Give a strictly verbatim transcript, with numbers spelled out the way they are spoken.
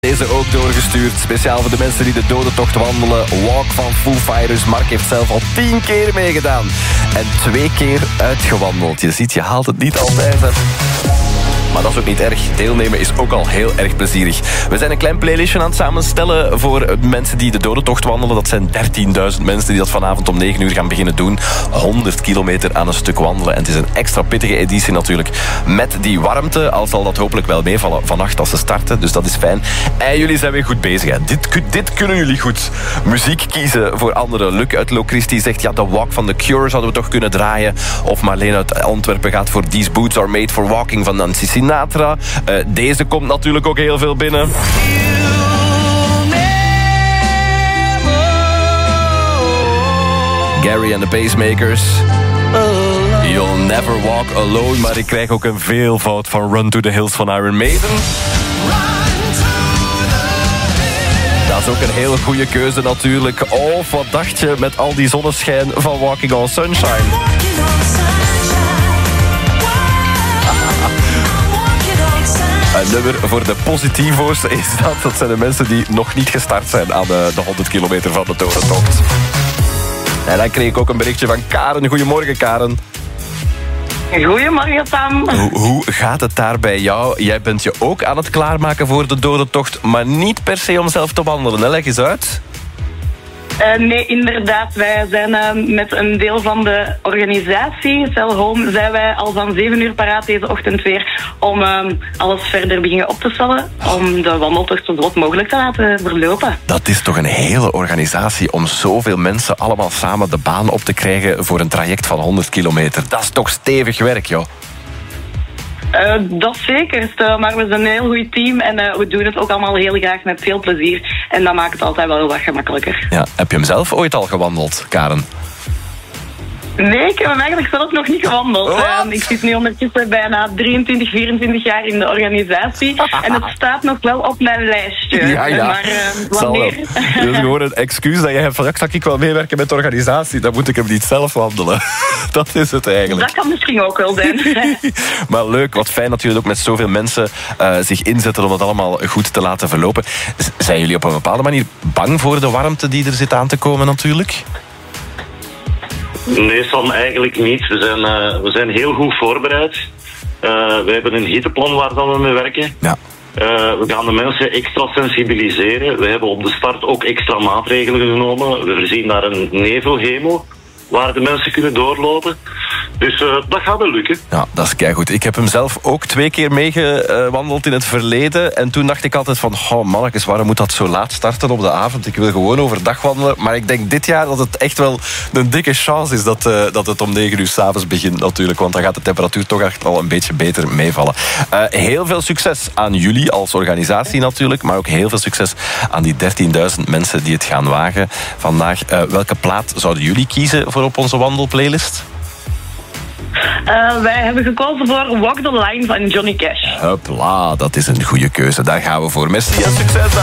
Deze ook doorgestuurd, speciaal voor de mensen die de dodentocht wandelen. Walk van Foo Fighters. Mark heeft zelf al tien keer meegedaan. En twee keer uitgewandeld. Je ziet, je haalt het niet altijd, hè. Maar dat is ook niet erg. Deelnemen is ook al heel erg plezierig. We zijn een klein playlistje aan het samenstellen voor mensen die de dodentocht wandelen. Dat zijn dertienduizend mensen die dat vanavond om negen uur gaan beginnen doen. honderd kilometer aan een stuk wandelen. En het is een extra pittige editie natuurlijk. Met die warmte, al zal dat hopelijk wel meevallen vannacht als ze starten. Dus dat is fijn. En jullie zijn weer goed bezig, hè. Dit, dit kunnen jullie goed. Muziek kiezen voor anderen. Luc uit Locristi zegt, ja, de Walk van The Cure zouden we toch kunnen draaien. Of Marleen uit Antwerpen gaat voor These Boots Are Made For Walking van Nancy Sinatra. Uh, deze komt natuurlijk ook heel veel binnen. Gary and the Pacemakers. You'll Never Walk Alone. Maar ik krijg ook een veelvoud van Run to the Hills van Iron Maiden. Dat is ook een hele goede keuze natuurlijk. Of wat dacht je met al die zonneschijn van Walking on Sunshine? Een nummer voor de positivo's is dat. Dat zijn de mensen die nog niet gestart zijn aan de, de honderd kilometer van de dodentocht. En dan kreeg ik ook een berichtje van Karen. Goedemorgen, Karen. Goedemorgen, Sam. Hoe, hoe gaat het daar bij jou? Jij bent je ook aan het klaarmaken voor de dodentocht, maar niet per se om zelf te wandelen. Hè? Leg eens uit. Uh, nee, inderdaad. Wij zijn uh, met een deel van de organisatie, Cell Home, zijn wij al van zeven uur paraat deze ochtend weer om uh, alles verder beginnen op te stellen. Om de wandeltocht zo vlot mogelijk te laten verlopen. Dat is toch een hele organisatie om zoveel mensen allemaal samen de baan op te krijgen voor een traject van honderd kilometer. Dat is toch stevig werk, joh. Uh, dat zeker, maar we zijn een heel goed team en uh, we doen het ook allemaal heel graag met veel plezier. En dat maakt het altijd wel wat gemakkelijker. Ja, heb je hem zelf ooit al gewandeld, Karen? Nee, ik heb hem eigenlijk zelf nog niet gewandeld. Uh, ik zit nu ondertussen bijna drieëntwintig, vierentwintig jaar in de organisatie. En het staat nog wel op mijn lijstje. Ja, ja. Maar uh, wanneer? Dat is gewoon een excuus dat je hebt van, straks zal ik wel meewerken met de organisatie. Dan moet ik hem niet zelf wandelen. Dat is het eigenlijk. Dat kan misschien ook wel zijn. Maar leuk, wat fijn dat jullie ook met zoveel mensen uh, zich inzetten om het allemaal goed te laten verlopen. Z- zijn jullie op een bepaalde manier bang voor de warmte die er zit aan te komen natuurlijk? Nee, Sam, eigenlijk niet. We zijn, uh, we zijn heel goed voorbereid. Uh, we hebben een hitteplan waar we mee werken. Ja. Uh, we gaan de mensen extra sensibiliseren. We hebben op de start ook extra maatregelen genomen. We voorzien daar een nevelhemel waar de mensen kunnen doorlopen. Dus uh, dat gaat wel lukken. Ja, dat is keigoed. Ik heb hem zelf ook twee keer meegewandeld in het verleden. En toen dacht ik altijd van, oh mannetjes, waarom moet dat zo laat starten op de avond? Ik wil gewoon overdag wandelen. Maar ik denk dit jaar dat het echt wel een dikke chance is dat, uh, dat het om negen uur 's avonds begint natuurlijk. Want dan gaat de temperatuur toch echt al een beetje beter meevallen. Uh, heel veel succes aan jullie als organisatie natuurlijk. Maar ook heel veel succes aan die dertienduizend mensen die het gaan wagen vandaag. Uh, welke plaat zouden jullie kiezen voor op onze wandelplaylist? Uh, wij hebben gekozen voor Walk the Line van Johnny Cash. Hopla, dat is een goede keuze. Daar gaan we voor. Merci en succes.